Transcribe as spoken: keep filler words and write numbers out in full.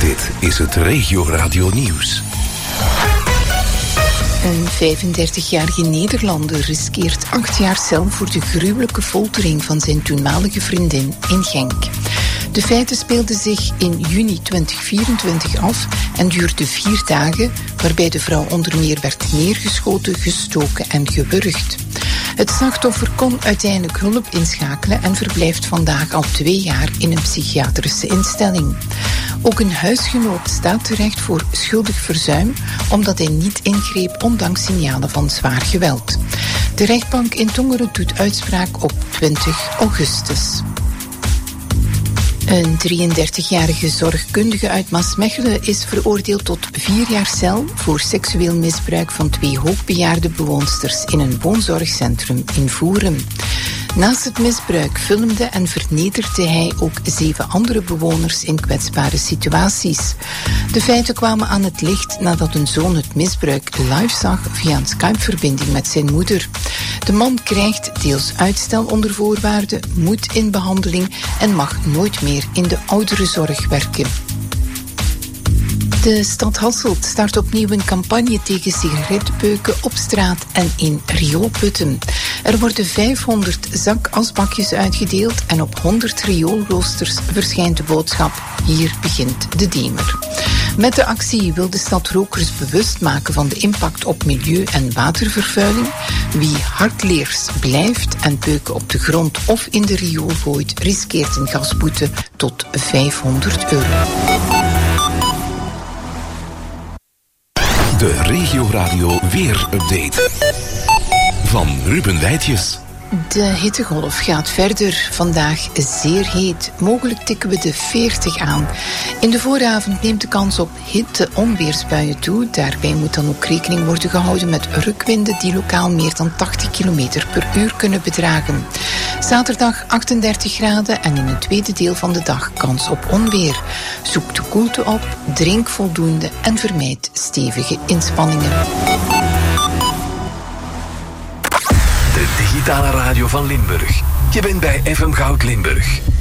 Dit is het Regio Radio Nieuws. Een vijfendertigjarige Nederlander riskeert acht jaar cel voor de gruwelijke foltering van zijn toenmalige vriendin in Genk. De feiten speelden zich in juni twintig vierentwintig af en duurden vier dagen, waarbij de vrouw onder meer werd neergeschoten, gestoken en gewurgd. Het slachtoffer kon uiteindelijk hulp inschakelen en verblijft vandaag al twee jaar in een psychiatrische instelling. Ook een huisgenoot staat terecht voor schuldig verzuim, omdat hij niet ingreep ondanks signalen van zwaar geweld. De rechtbank in Tongeren doet uitspraak op twintig augustus. Een drieëndertigjarige zorgkundige uit Maasmechelen is veroordeeld tot vier jaar cel voor seksueel misbruik van twee hoogbejaarde bewoonsters in een woonzorgcentrum in Voeren. Naast het misbruik filmde en vernederde hij ook zeven andere bewoners in kwetsbare situaties. De feiten kwamen aan het licht nadat een zoon het misbruik live zag via een Skype-verbinding met zijn moeder. De man krijgt deels uitstel onder voorwaarden, moet in behandeling en mag nooit meer in de ouderenzorg werken. De stad Hasselt start opnieuw een campagne tegen sigarettenpeuken op straat en in rioolputten. Er worden vijfhonderd zakasbakjes uitgedeeld en op honderd rioolroosters verschijnt de boodschap: hier begint de demer. Met de actie wil de stad rokers bewust maken van de impact op milieu- en watervervuiling. Wie hardleers blijft en peuken op de grond of in de riool gooit, riskeert een gasboete tot vijfhonderd euro. De Regio Radio Weer-update van Ruben Wijtjes. De hittegolf gaat verder. Vandaag zeer heet. Mogelijk tikken we de veertig aan. In de vooravond neemt de kans op hitte-onweersbuien toe. Daarbij moet dan ook rekening worden gehouden met rukwinden die lokaal meer dan tachtig kilometer per uur kunnen bedragen. Zaterdag achtendertig graden en in het tweede deel van de dag kans op onweer. Zoek de koelte op, drink voldoende en vermijd stevige inspanningen. De digitale radio van Limburg. Je bent bij F M Goud Limburg.